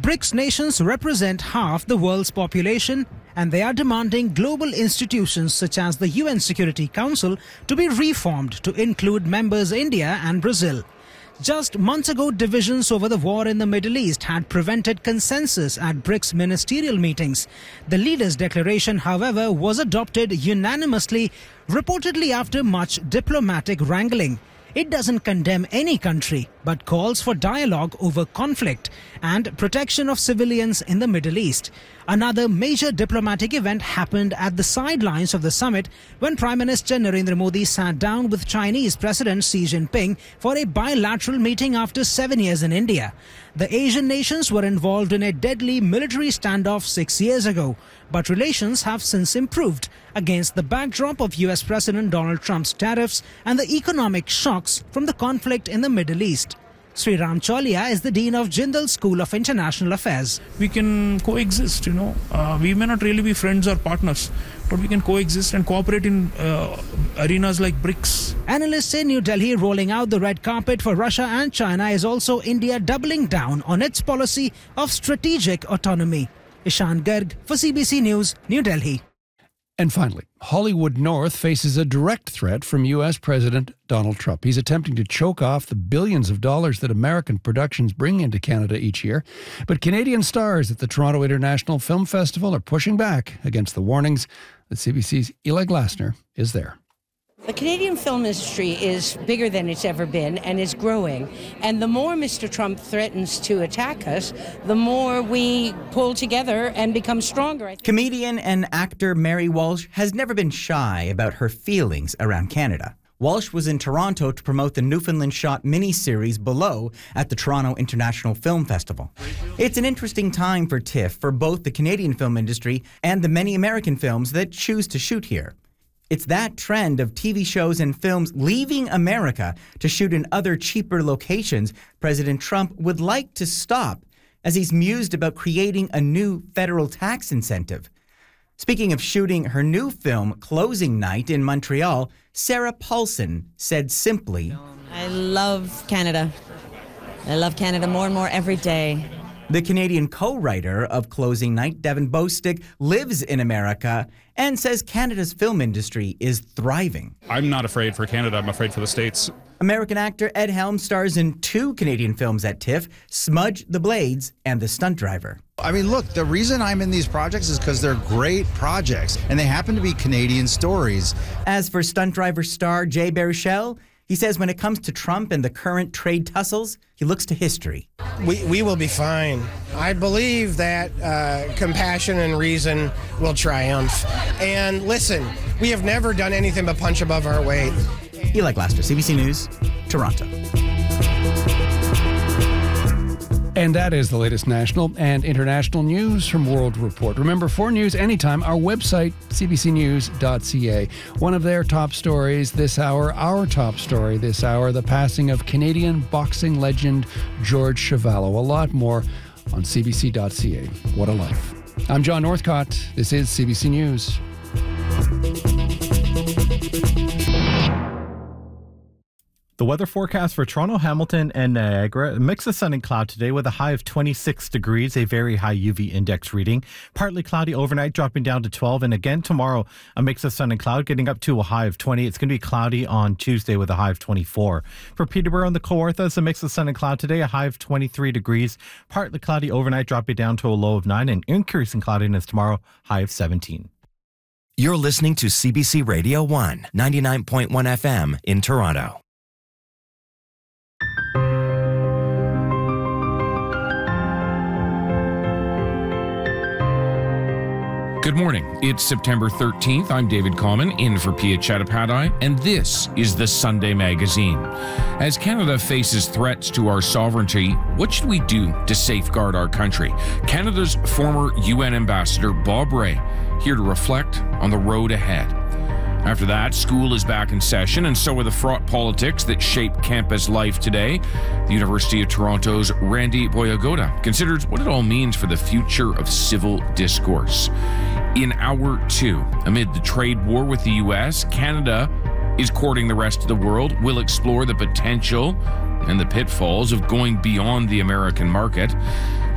BRICS nations represent half the world's population, and they are demanding global institutions such as the UN Security Council to be reformed to include members India and Brazil. Just months ago, divisions over the war in the Middle East had prevented consensus at BRICS ministerial meetings. The leaders' declaration, however, was adopted unanimously, reportedly after much diplomatic wrangling. It doesn't condemn any country, but calls for dialogue over conflict and protection of civilians in the Middle East. Another major diplomatic event happened at the sidelines of the summit when Prime Minister Narendra Modi sat down with Chinese President Xi Jinping for a bilateral meeting after 7 years in India. The Asian nations were involved in a deadly military standoff 6 years ago, but relations have since improved against the backdrop of US President Donald Trump's tariffs and the economic shocks from the conflict in the Middle East. Sriram Cholia is the Dean of Jindal School of International Affairs. We can coexist, we may not really be friends or partners, but we can coexist and cooperate in arenas like BRICS. Analysts say New Delhi rolling out the red carpet for Russia and China is also India doubling down on its policy of strategic autonomy. Ishan Garg for CBC News, New Delhi. And finally, Hollywood North faces a direct threat from U.S. President Donald Trump. He's attempting to choke off the billions of dollars that American productions bring into Canada each year. But Canadian stars at the Toronto International Film Festival are pushing back against the warnings. The CBC's Eli Glasner is there. The Canadian film industry is bigger than it's ever been and is growing. And the more Mr. Trump threatens to attack us, the more we pull together and become stronger. Comedian and actor Mary Walsh has never been shy about her feelings around Canada. Walsh was in Toronto to promote the Newfoundland Shot miniseries Below at the Toronto International Film Festival. It's an interesting time for TIFF for both the Canadian film industry and the many American films that choose to shoot here. It's that trend of TV shows and films leaving America to shoot in other cheaper locations President Trump would like to stop, as he's mused about creating a new federal tax incentive. Speaking of shooting her new film Closing Night in Montreal, Sarah Paulson said simply, I love Canada. I love Canada more and more every day. The Canadian co-writer of Closing Night, Devin Bostick, lives in America and says Canada's film industry is thriving. I'm not afraid for Canada, I'm afraid for the States. American actor Ed Helms stars in 2 Canadian films at TIFF, Smudge the Blades and The Stunt Driver. I mean, look, the reason I'm in these projects is because they're great projects, and they happen to be Canadian stories. As for Stunt Driver star Jay Baruchel, he says when it comes to Trump and the current trade tussles, he looks to history. We will be fine. I believe that compassion and reason will triumph. And listen, we have never done anything but punch above our weight. Eli Glasner, CBC News, Toronto. And that is the latest national and international news from World Report. Remember, for news anytime, our website, cbcnews.ca. One of their top stories this hour, our top story this hour, the passing of Canadian boxing legend George Chuvalo. A lot more on cbc.ca. What a life. I'm John Northcott. This is CBC News. The weather forecast for Toronto, Hamilton, and Niagara, a mix of sun and cloud today with a high of 26 degrees, a very high UV index reading. Partly cloudy overnight, dropping down to 12. And again tomorrow, a mix of sun and cloud, getting up to a high of 20. It's going to be cloudy on Tuesday with a high of 24. For Peterborough and the Kawarthas, a mix of sun and cloud today, a high of 23 degrees. Partly cloudy overnight, dropping down to a low of 9. And increasing cloudiness tomorrow, high of 17. You're listening to CBC Radio 1, 99.1 FM in Toronto. Good morning. It's September 13th. I'm David Common, in for Pia Chattopadhyay, and this is the Sunday Magazine. As Canada faces threats to our sovereignty, what should we do to safeguard our country? Canada's former UN ambassador, Bob Rae, here to reflect on the road ahead. After that, school is back in session, and so are the fraught politics that shape campus life today. The University of Toronto's Randy Boyagoda considers what it all means for the future of civil discourse. In Hour 2, amid the trade war with the U.S., Canada is courting the rest of the world. We'll explore the potential and the pitfalls of going beyond the American market.